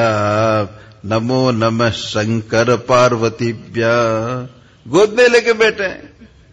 नमो नमः शंकर पार्वतीभ्या, गोद में लेके बैठे हैं।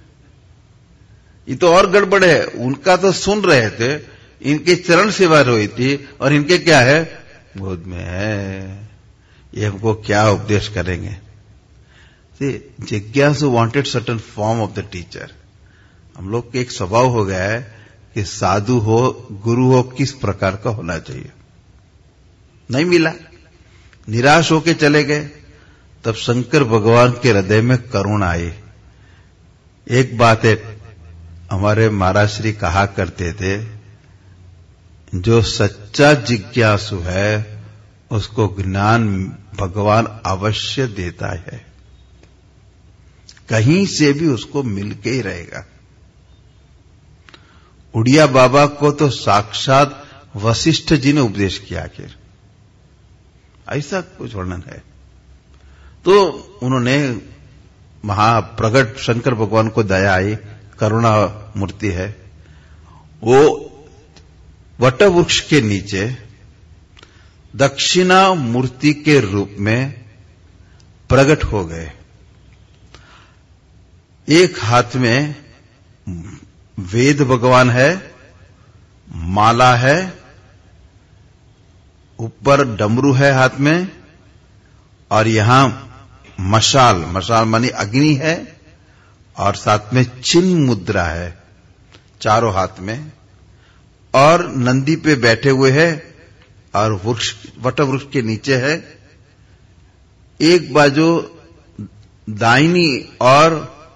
ये तो और गड़बड़ है, उनका तो सुन रहे थे, इनके चरण सेवा हुई थी और इनके क्या है, गोद में है। ये हमको क्या उपदेश करेंगे। जिज्ञासु wanted certain form of the teacher. हम लोग के एक स्वभाव हो गया है कि साधु हो, गुरु हो, किस प्रकार का होना चाहिए। नहीं मिला, निराश होके चले गए। तब शंकर भगवान के हृदय में करुणा आई। एक बात है, हमारे महाराज श्री कहा करते थे, जो सच्चा जिज्ञासु है उसको ज्ञान भगवान अवश्य देता है, कहीं से भी उसको मिलके ही रहेगा। उड़िया बाबा को तो साक्षात वशिष्ठ जी ने उपदेश किया। आखिर ऐसा कुछ वर्णन है। तो उन्होंने महाप्रगट शंकर भगवान को दया आई, करुणा मूर्ति है। वो वट वृक्ष के नीचे दक्षिणा मूर्ति के रूप में प्रकट हो गए। एक हाथ में वेद भगवान है, माला है, ऊपर डमरू है हाथ में, और यहां मशाल मानी अग्नि है, और साथ में चिन्ह मुद्रा है चारों हाथ में, और नंदी पे बैठे हुए हैं, और वट वृक्ष के नीचे है। एक बाजू दाहिनी और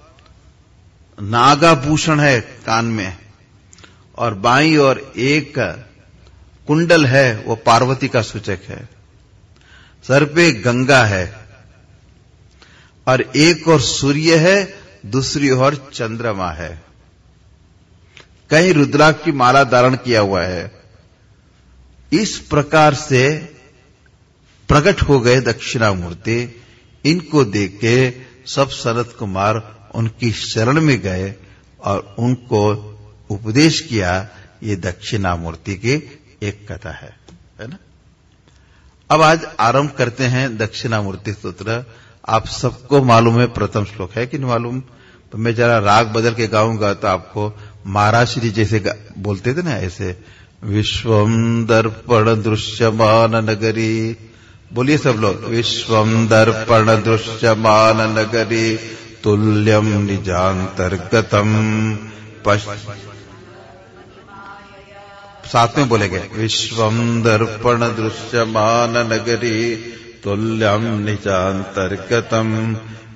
नागाभूषण है कान में, और बाईं ओर एक कुंडल है, वो पार्वती का सूचक है। सर पे गंगा है, और एक और सूर्य है, दूसरी ओर चंद्रमा है। कहीं रुद्राक्ष की माला धारण किया हुआ है। इस प्रकार से प्रकट हो गए दक्षिणामूर्ति। इनको देख के सब सनत कुमार उनकी शरण में गए और उनको उपदेश किया। ये दक्षिणामूर्ति की एक कथा है ना। अब आज आरंभ करते हैं दक्षिणामूर्ति स्तोत्र। आप सबको मालूम है प्रथम श्लोक है कि नहीं मालूम? तो मैं जरा राग बदल के गाऊंगा तो आपको महाराज श्री जैसे बोलते थे ना, ऐसे विश्वम दर्पण दृश्यमान नगरी। बोलिए सब लोग, विश्वम दर्पण दृश्यमान नगरी तुल्यम निजांतर्गतम साथ में बोलेंगे, विश्वम दर्पण दृश्यमान नगरी तुल्यम निजांतर्गतम